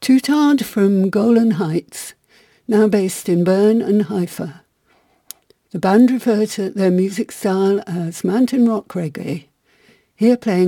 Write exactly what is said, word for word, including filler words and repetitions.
Tutard from Golan Heights, now based in Bern and Haifa. The band refer to their music style as mountain rock reggae, here playing